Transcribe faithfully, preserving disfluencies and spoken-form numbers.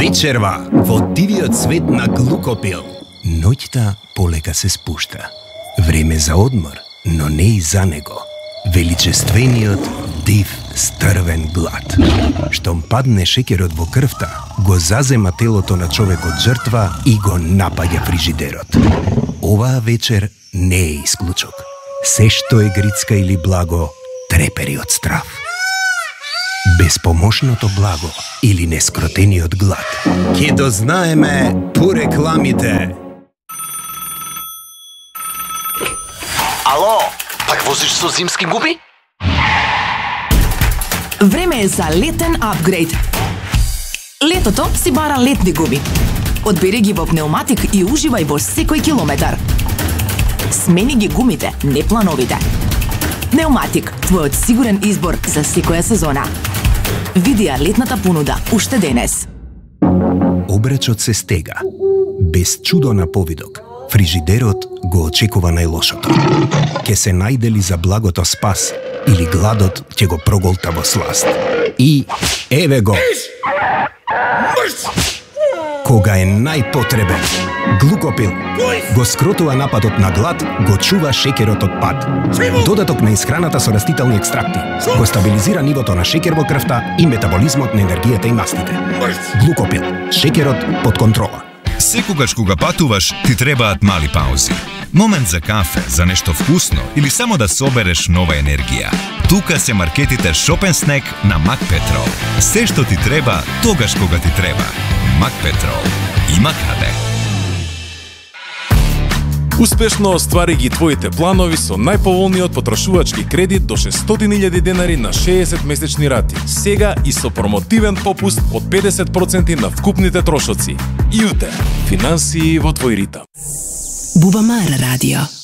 Вечерва во дивиот свет на глукопил. Ноќта полека се спушта. Време за одмор, но не и за него. Величествениот див стрвен глад. Штом падне шеќерот во крвта, го зазема телото на човекот жртва и го напаѓа фрижидерот. Оваа вечер не е исклучок. Се што е грицка или благо, трепери од страв. Безпомошното благо или нескротениот глад. Ке дознаеме по рекламите. Ало, пак возиш со зимски губи? Време е за летен апгрейд. Летото си бара летни губи. Одбери ги во пнеуматик и уживај во секој километар. Смени ги гумите, не плановите. Пнеуматик, твојот сигурен избор за секоја сезона. Види ја летната понуда уште денес. Обречот се стега. Без чудо на повидок, фрижидерот го очекува најлошото. Ке се најдели за благото спас или гладот ќе го проголта во сласт. И еве го! Кога е најпотребен, глукопил го скротува нападот на глад, го чува шеќерот од пад. Додаток на исхраната со растителни екстракти го стабилизира нивото на шеќер во крвта и метаболизмот на енергијата и мастите. Глукопил, шеќерот под контрола. Секогаш кога патуваш, ти требаат мали паузи. Момент за кафе, за нешто вкусно или само да собереш нова енергија. Тука се маркетите Shop and Snack на Макпетрол. Се што ти треба, тогаш кога ти треба. Макпетрол. Има каде. Успешно оствари ги твоите планови со најповолниот потрошувачки кредит до шестстотини илјади денари на шеесет месечни рати. Сега и со промотивен попуст од педесет проценти на вкупните трошоци. Јуте, финансии во твој ритам. Бубамара радио.